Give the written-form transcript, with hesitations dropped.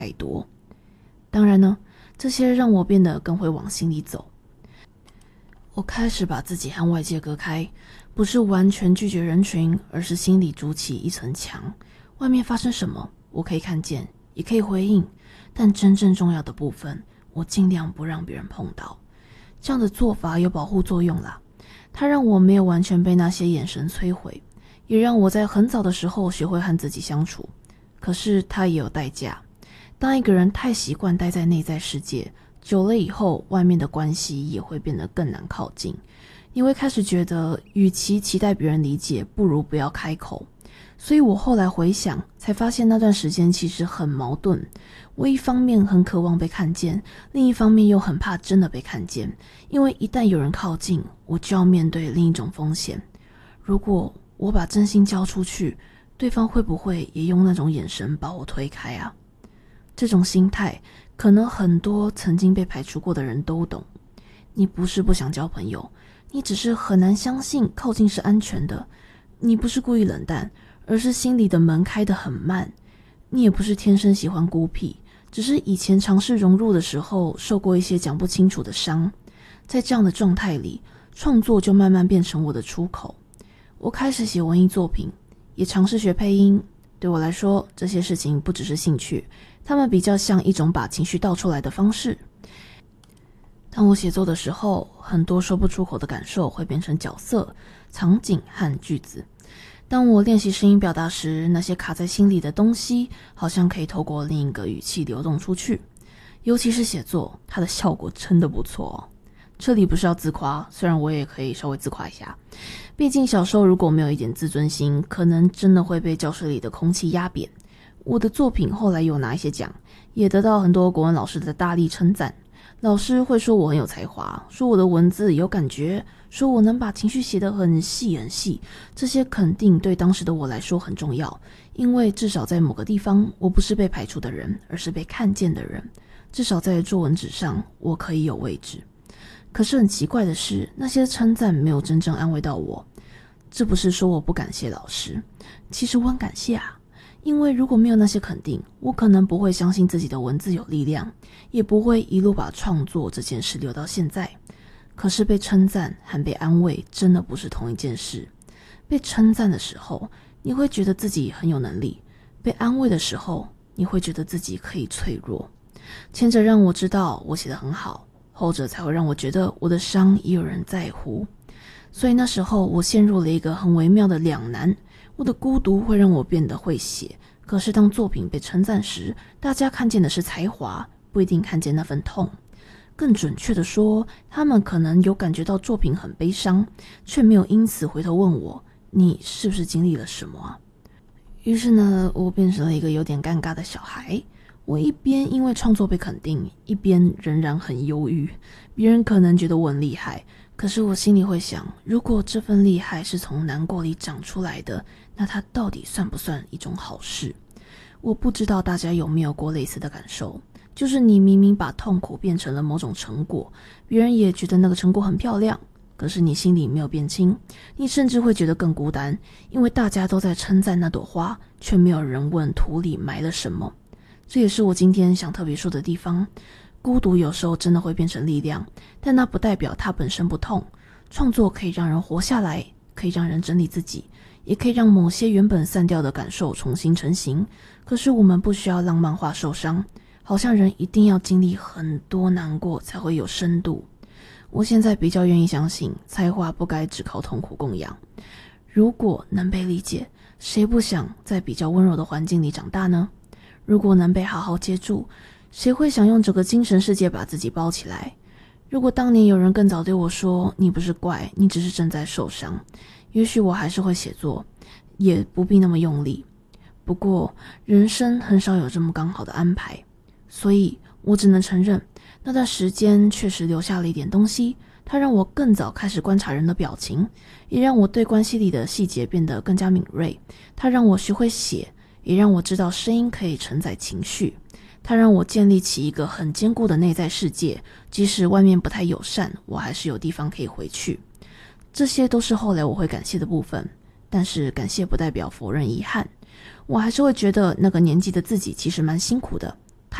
太多。当然呢，这些让我变得更会往心里走。我开始把自己和外界隔开，不是完全拒绝人群，而是心里筑起一层墙。外面发生什么，我可以看见，也可以回应，但真正重要的部分，我尽量不让别人碰到。这样的做法有保护作用啦，它让我没有完全被那些眼神摧毁，也让我在很早的时候学会和自己相处。可是它也有代价，当一个人太习惯待在内在世界，久了以后，外面的关系也会变得更难靠近。你会开始觉得，与其期待别人理解，不如不要开口。所以我后来回想，才发现那段时间其实很矛盾。我一方面很渴望被看见，另一方面又很怕真的被看见，因为一旦有人靠近，我就要面对另一种风险。如果我把真心交出去，对方会不会也用那种眼神把我推开啊？这种心态，可能很多曾经被排除过的人都懂。你不是不想交朋友，你只是很难相信靠近是安全的。你不是故意冷淡，而是心里的门开得很慢。你也不是天生喜欢孤僻，只是以前尝试融入的时候受过一些讲不清楚的伤。在这样的状态里，创作就慢慢变成我的出口。我开始写文艺作品，也尝试学配音。对我来说，这些事情不只是兴趣，它们比较像一种把情绪倒出来的方式。当我写作的时候，很多说不出口的感受会变成角色、场景和句子。当我练习声音表达时，那些卡在心里的东西好像可以透过另一个语气流动出去。尤其是写作，它的效果真的不错哦。这里不是要自夸，虽然我也可以稍微自夸一下。毕竟小时候如果没有一点自尊心，可能真的会被教室里的空气压扁。我的作品后来有拿一些奖，也得到很多国文老师的大力称赞。老师会说我很有才华，说我的文字有感觉，说我能把情绪写得很细很细。这些肯定对当时的我来说很重要，因为至少在某个地方，我不是被排除的人，而是被看见的人。至少在作文纸上，我可以有位置。可是很奇怪的是，那些称赞没有真正安慰到我。这不是说我不感谢老师，其实我很感谢啊。因为如果没有那些肯定，我可能不会相信自己的文字有力量，也不会一路把创作这件事留到现在。可是被称赞和被安慰真的不是同一件事。被称赞的时候，你会觉得自己很有能力；被安慰的时候，你会觉得自己可以脆弱。前者让我知道我写得很好，后者才会让我觉得我的伤也有人在乎。所以那时候我陷入了一个很微妙的两难。我的孤独会让我变得会写，可是当作品被称赞时，大家看见的是才华，不一定看见那份痛。更准确的说，他们可能有感觉到作品很悲伤，却没有因此回头问我，你是不是经历了什么啊？于是呢，我变成了一个有点尴尬的小孩。我一边因为创作被肯定，一边仍然很忧郁。别人可能觉得我很厉害，可是我心里会想，如果这份厉害是从难过里长出来的，那它到底算不算一种好事？我不知道大家有没有过类似的感受，就是你明明把痛苦变成了某种成果，别人也觉得那个成果很漂亮，可是你心里没有变轻，你甚至会觉得更孤单，因为大家都在称赞那朵花，却没有人问土里埋了什么。这也是我今天想特别说的地方。孤独有时候真的会变成力量，但那不代表它本身不痛。创作可以让人活下来，可以让人整理自己，也可以让某些原本散掉的感受重新成型。可是我们不需要浪漫化受伤，好像人一定要经历很多难过才会有深度。我现在比较愿意相信，才华不该只靠痛苦供养。如果能被理解，谁不想在比较温柔的环境里长大呢？如果能被好好接住，谁会想用整个精神世界把自己包起来？如果当年有人更早对我说，你不是怪，你只是正在受伤，也许我还是会写作，也不必那么用力。不过人生很少有这么刚好的安排，所以我只能承认，那段时间确实留下了一点东西，它让我更早开始观察人的表情，也让我对关系里的细节变得更加敏锐。它让我学会写，也让我知道声音可以承载情绪。它让我建立起一个很坚固的内在世界，即使外面不太友善，我还是有地方可以回去。这些都是后来我会感谢的部分，但是感谢不代表否认遗憾。我还是会觉得那个年纪的自己其实蛮辛苦的，